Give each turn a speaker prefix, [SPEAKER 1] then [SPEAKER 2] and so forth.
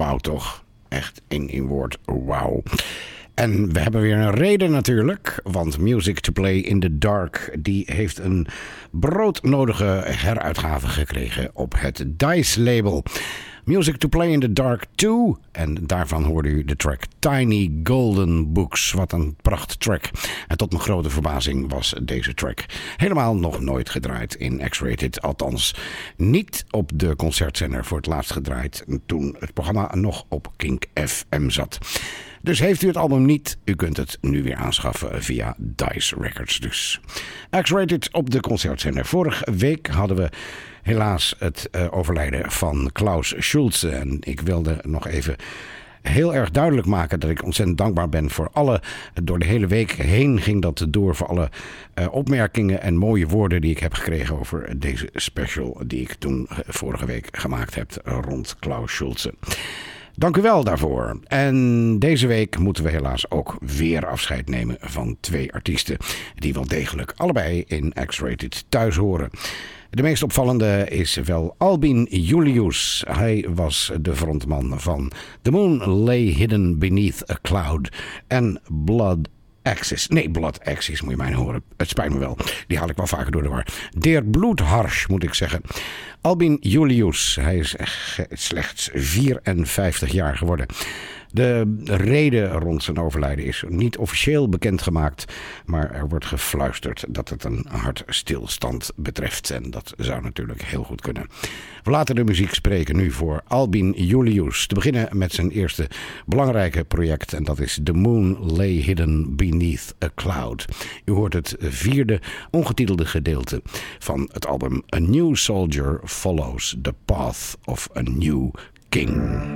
[SPEAKER 1] Wauw toch? Echt in één woord, wauw. En we hebben weer een reden natuurlijk, want Music to Play in the Dark die heeft een broodnodige heruitgave gekregen op het DICE label. Music to Play in the Dark 2. En daarvan hoorde u de track Tiny Golden Books. Wat een prachttrack. En tot mijn grote verbazing was deze track helemaal nog nooit gedraaid in X-Rated. Althans, niet op de concertzender voor het laatst gedraaid toen het programma nog op Kink FM zat. Dus heeft u het album niet, u kunt het nu weer aanschaffen via DICE Records dus. X-Rated op de concertzender. Vorige week hadden we helaas het overlijden van Klaus Schulze. En ik wilde nog even heel erg duidelijk maken dat ik ontzettend dankbaar ben voor alle, door de hele week heen ging dat door, voor alle opmerkingen en mooie woorden die ik heb gekregen over deze special die ik toen vorige week gemaakt heb rond Klaus Schulze. Dank u wel daarvoor. En deze week moeten we helaas ook weer afscheid nemen van 2 artiesten die wel degelijk allebei in X-Rated thuis horen. De meest opvallende is wel Albin Julius. Hij was de frontman van The Moon Lay Hidden Beneath a Cloud en Blood Axis. Nee, Blood Axis moet je mij horen. Het spijt me wel. Die haal ik wel vaker door de war. Der Bloedharsch moet ik zeggen. Albin Julius. Hij is slechts 54 jaar geworden. De reden rond zijn overlijden is niet officieel bekendgemaakt, maar er wordt gefluisterd dat het een hartstilstand betreft. En dat zou natuurlijk heel goed kunnen. We laten de muziek spreken nu voor Albin Julius. Te beginnen met zijn eerste belangrijke project en dat is The Moon Lay Hidden Beneath a Cloud. U hoort het 4e ongetitelde gedeelte van het album A New Soldier Follows the Path of a New King.